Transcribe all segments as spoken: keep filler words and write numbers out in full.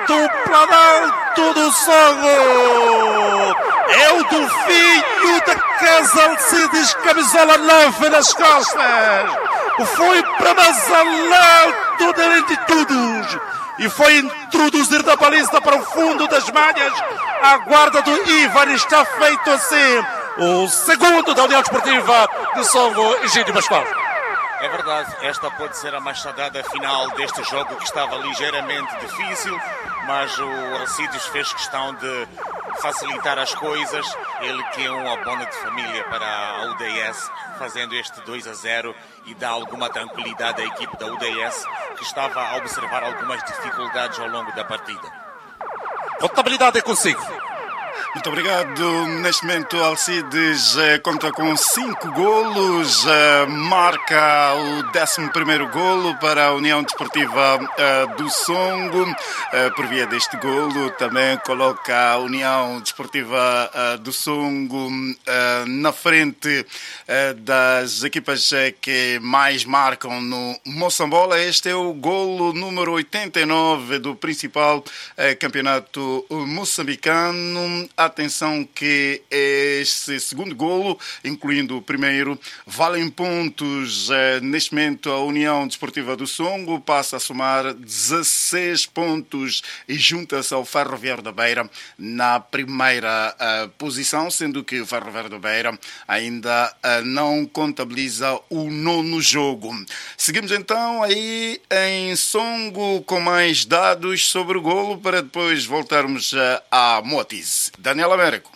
do Planalto do Songo. É o do filho da casa Alcides, camisola nove nas costas. Foi para mais alto de todos e foi introduzir da baliza para o fundo das malhas. A guarda do Ivan está feito assim. O segundo da União Desportiva de Songo, Egídio Pascoal. É verdade, esta pode ser a machadada final deste jogo que estava ligeiramente difícil, mas o Alcides fez questão de facilitar as coisas. Ele que é um abono de família para a U D S, fazendo este dois a zero e dá alguma tranquilidade à equipe da U D S, que estava a observar algumas dificuldades ao longo da partida. Contabilidade é consigo. Muito obrigado. Neste momento, Alcides eh, conta com cinco golos, eh, marca o décimo primeiro golo para a União Desportiva eh, do Songo. Eh, por via deste golo, também coloca a União Desportiva eh, do Songo eh, na frente eh, das equipas eh, que mais marcam no Moçambola. Este é o golo número oitenta e nove do principal eh, campeonato moçambicano. Atenção que este segundo golo, incluindo o primeiro, valem pontos. Neste momento, a União Desportiva do Songo passa a somar dezasseis pontos e junta-se ao Ferroviário da Beira na primeira uh, posição, sendo que o Ferroviário da Beira ainda uh, não contabiliza o nono jogo. Seguimos então aí em Songo com mais dados sobre o golo para depois voltarmos uh, a Motis. Daniel Américo.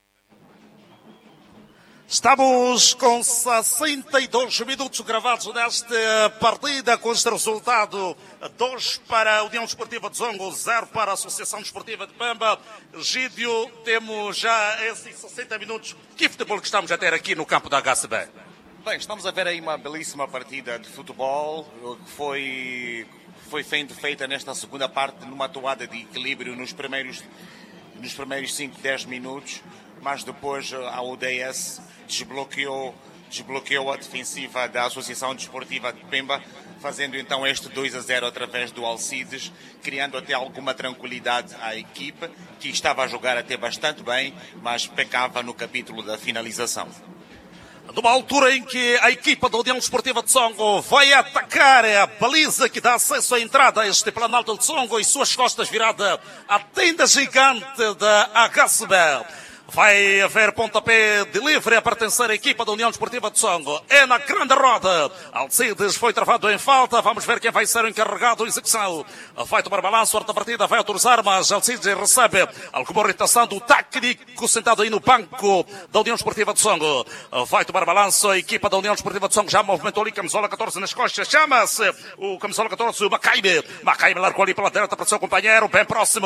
Estamos com sessenta e dois minutos gravados nesta partida, com este resultado: dois para a União Desportiva de Songo, zero para a Associação Desportiva de Pemba. Gídio, temos já esses sessenta minutos. Que futebol que estamos a ter aqui no campo da H C B? Bem, estamos a ver aí uma belíssima partida de futebol que foi, foi feita nesta segunda parte numa toada de equilíbrio nos primeiros nos primeiros cinco, dez minutos, mas depois a U D S desbloqueou, desbloqueou a defensiva da Associação Desportiva de Pemba, fazendo então este dois a zero através do Alcides, criando até alguma tranquilidade à equipe, que estava a jogar até bastante bem, mas pecava no capítulo da finalização. Numa altura em que a equipa da União Desportiva de Songo vai atacar a baliza que dá acesso à entrada a este Planalto de Songo e suas costas virada à tenda gigante da H C B. Vai haver pontapé de livre a pertencer à equipa da União Desportiva de Songo. É na grande roda. Alcides foi travado em falta. Vamos ver quem vai ser o encarregado de execução. Vai tomar balanço, a partida vai autorizar, mas Alcides recebe alguma orientação do técnico sentado aí no banco da União Desportiva de Songo. Vai tomar balanço a equipa da União Desportiva de Songo. Já movimentou ali camisola catorze nas costas. Chama-se o camisola catorze, o Macaime. Macaime largou ali pela direita para o seu companheiro, bem próximo.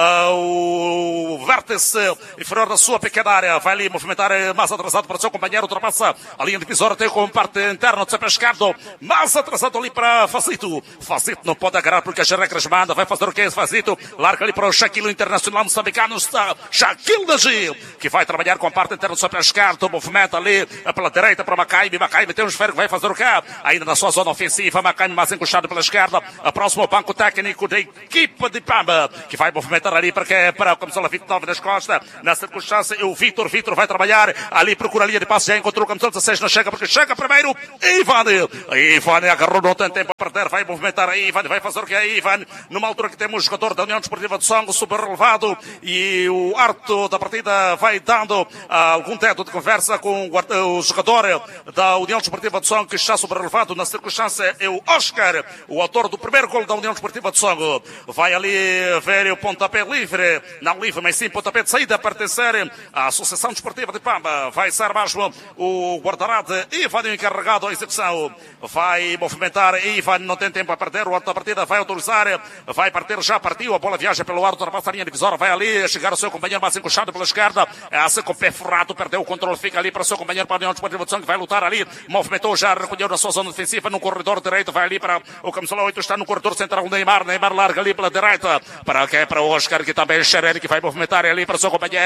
Uh, o vértice inferior da sua pequena área, vai ali movimentar mais atrasado para o seu companheiro, ultrapassa a linha divisória, tem como parte interna do seu pé esquerdo, mais atrasado ali para Fazito. Fazito não pode agarrar porque as regras mandam, vai fazer o que é Fazito? Larga ali para o Shaquille Internacional moçambicano, está Shaquille Nagil, que vai trabalhar com a parte interna do seu pé esquerdo, movimenta ali pela direita para Macaime. Macaime tem um esférico, vai fazer o que? Ainda na sua zona ofensiva, Macaime mais encoxado pela esquerda, a próximo banco técnico da equipa de Pemba, que vai movimentar ali para, que, para a camisola vinte e nove nas costas, na circunstância o Vitor, Vitor vai trabalhar ali, procura a linha de passe, já encontrou o camisola dezasseis, não chega porque chega primeiro Ivan. Ivan agarrou, não tem tempo a perder, vai movimentar aí, Ivan, vai fazer o que é Ivan, numa altura que temos o jogador da União Desportiva de Songo super relevado e o arte da partida vai dando uh, algum teto de conversa com o, o jogador da União Desportiva de Songo que está super relevado na circunstância, é o Oscar, o autor do primeiro gol da União Desportiva de Songo. Vai ali ver o pontapé livre, não livre, mas sim pontapé de saída a pertencer à Associação Desportiva de Pemba. Vai ser mesmo o guarda-redes Ivan, o encarregado à execução. Vai movimentar Ivan, não tem tempo a perder. O alto da partida vai autorizar, vai partir, já partiu. A bola viaja pelo ar, ultrapassa a linha divisória, vai ali chegar ao seu companheiro mais encoxado pela esquerda. Assim com o pé ferrado, perdeu o controle, fica ali para o seu companheiro para a União Desportiva de Songo, que vai lutar ali. Movimentou, já recolheu na sua zona defensiva no corredor direito, vai ali para o camisola oito, está no corredor central. Neymar, Neymar larga ali pela direita para que é para o Oscar, que também é Xerene, que vai movimentar ali para o seu companheiro.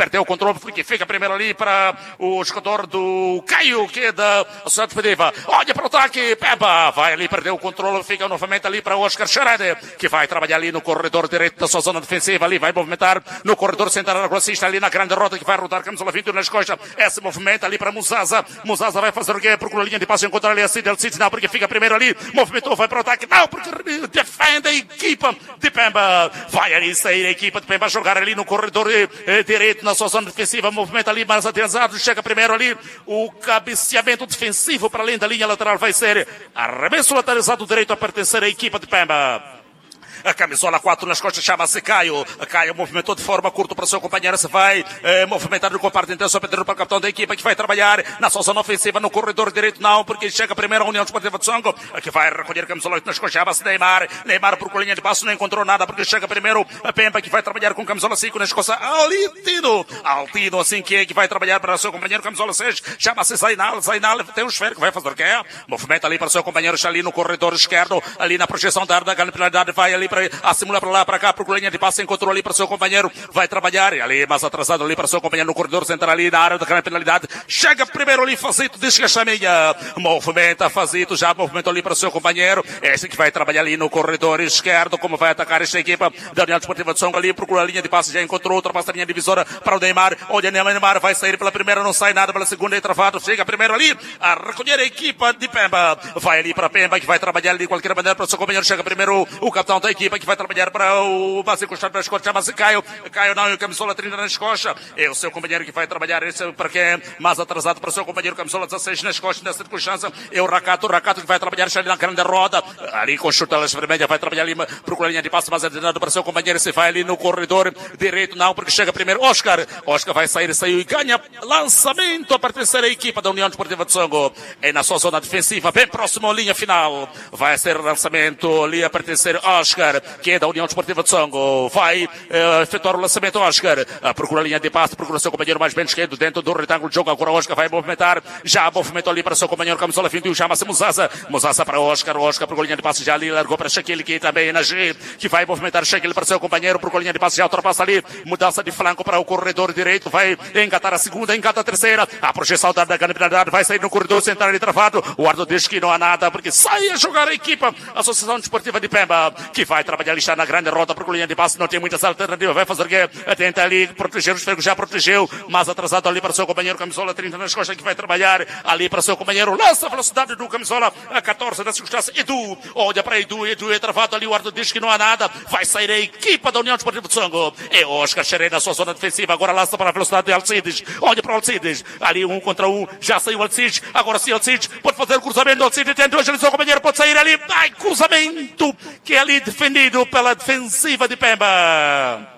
perdeu o controle, porque fica primeiro ali para o jogador do Caio, que é da Sociedade Desportiva. Olha para o ataque, Pemba, vai ali, perdeu o controle, fica novamente ali para o Oscar Xarade, que vai trabalhar ali no corredor direito da sua zona defensiva, ali vai movimentar no corredor central agressista, ali na grande roda, que vai rodar camisola vinte e um nas costas, esse movimento ali para Muzaza, Muzaza vai fazer o quê? Procura a linha de passe, encontrar ali a Cid, Cid não, porque fica primeiro ali, movimentou, vai para o ataque, não, porque defende a equipa de Pemba, vai ali sair a equipa de Pemba, jogar ali no corredor eh, direito, na sua zona defensiva, movimento ali mais atrasado, chega primeiro ali, o cabeceamento defensivo para além da linha lateral vai ser arremesso lateralizado direito a pertencer à equipa de Pemba. A camisola quatro nas costas chama-se Caio. Caio movimentou de forma curta para o seu companheiro. Se vai eh, movimentar no comparto intenso para o capitão da equipa, que vai trabalhar na sua zona ofensiva no corredor direito. Não, porque chega primeiro a União Desportiva de Songo, que vai recolher a camisola oito nas costas. Chama-se Neymar. Neymar por linha de passo não encontrou nada, porque chega primeiro a Pemba, que vai trabalhar com camisola cinco nas costas. Altino. Altino, assim que é, que vai trabalhar para o seu companheiro. Camisola seis. Chama-se Zainal. Zainal tem um esférico. Vai fazer o quê? Movimenta ali para o seu companheiro. Está ali no corredor esquerdo. Ali na projeção da área da grande penalidade. Vai ali para a simular para lá, para cá, procura linha de passe, encontrou ali para o seu companheiro, vai trabalhar, e ali mais atrasado ali para o seu companheiro no corredor central ali na área da grande penalidade, chega primeiro ali Fazito, diz que a chaminha, movimenta Fazito, já movimentou ali para o seu companheiro, esse que vai trabalhar ali no corredor esquerdo, como vai atacar esta equipa da União Desportiva de Songo ali, procura a linha de passe, já encontrou, ultrapassa a linha divisora para o Neymar, olha Neymar, vai sair pela primeira, não sai nada, pela segunda é travado, chega primeiro ali, a recolher a equipa de Pemba, vai ali para Pemba, que vai trabalhar ali de qualquer maneira para o seu companheiro, chega primeiro o capitão da equipa, que vai trabalhar para o base encostado nas costas, chama-se Caio. Caio não, e o camisola trinta nas costas. É o seu companheiro que vai trabalhar. Esse é para quem é mais atrasado para o seu companheiro, camisola dezasseis nas costas, nessa circunstância. É o Racato, o Racato que vai trabalhar, está ali na grande roda. Ali com chutelas vermelhas, vai trabalhar ali, procura a linha de passe mais adiantado para o seu companheiro. Se vai ali no corredor direito, não, porque chega primeiro Oscar. Oscar vai sair, saiu e ganha lançamento a pertencer à equipa da União Desportiva de Songo. É na sua zona defensiva, bem próximo à linha final. Vai ser lançamento ali a pertencer Oscar, que é da União Desportiva de Songo. Vai uh, efetuar o lançamento Oscar. Uh, procura a linha de passe, procura o seu companheiro mais bem esquerdo dentro do retângulo de jogo. Agora Oscar vai movimentar. Já movimentou ali para o seu companheiro, camisola vinte e um, chama-se Muzaza. Muzaza para Oscar. Oscar procura a linha de passe já ali, largou para Shaquille, que também é na G, que vai movimentar Shaquille para o seu companheiro, procura a linha de passe, já ultrapassa ali. Mudança de flanco para o corredor direito. Vai engatar a segunda, engata a terceira. A projeção da grande penalidade vai sair no corredor central ali travado. O árbitro diz que não há nada, porque sai a jogar a equipa, a Associação Desportiva de Pemba, que vai trabalhar ali, está na grande rota, procura a linha de passe, não tem muitas alternativas, vai fazer o quê? Tenta ali proteger o esfrego, já protegeu, mais atrasado ali para o seu companheiro, camisola trinta nas costas, que vai trabalhar ali para o seu companheiro, lança a velocidade do camisola a catorze da circunstância, Edu, olha para Edu, Edu é travado ali, o árbitro diz que não há nada, vai sair a equipa da União Desportiva de Songo, é Oscar Xerei na sua zona defensiva, agora lança para a velocidade de Alcides, olha para o Alcides, ali um contra um, já saiu o Alcides, agora sim Alcides, pode fazer o cruzamento, Alcides tenta hoje, o seu companheiro pode sair ali, ai, cruzamento, que é ali defendido pela defensiva de Pemba.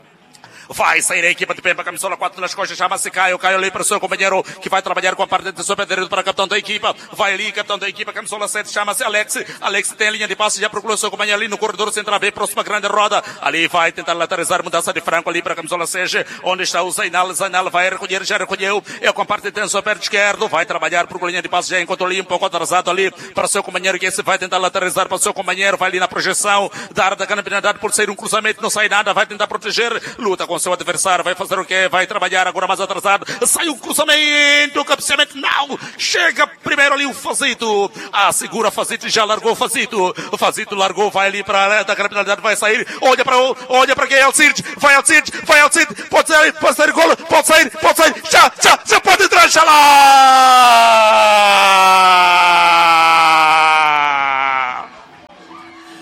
Vai sair a equipa de Pemba, camisola quatro nas costas, chama-se Caio, Caio ali para o seu companheiro, que vai trabalhar com a parte de super direito para o capitão da equipa, vai ali, capitão da equipa, camisola sete, chama-se Alex, Alex tem a linha de passe, já procurou o seu companheiro ali no corredor central, bem próxima grande roda, ali vai tentar lateralizar, mudança de franco ali para a camisola seis, onde está o Zainal, Zainal vai recolher, já recolheu, é com a parte de super esquerdo, vai trabalhar por linha de passe, já encontrou ali um pouco atrasado ali para o seu companheiro, que esse vai tentar lateralizar para o seu companheiro, vai ali na projeção da área da grande penalidade, por sair um cruzamento, não sai nada, vai tentar proteger, luta com o seu adversário, vai fazer o quê? Vai trabalhar agora mais atrasado. Sai o cruzamento, o cabeceamento. Não! Chega primeiro ali o Fazito. Ah, segura Fazito, já largou o Fazito. O Fazito largou, vai ali para a área da criminalidade, vai sair. Olha para o, olha para quem é Alcides. Vai Alcides, vai Alcides. Pode sair, pode sair gol, pode sair, pode sair. Já, já, já pode entrar, já lá!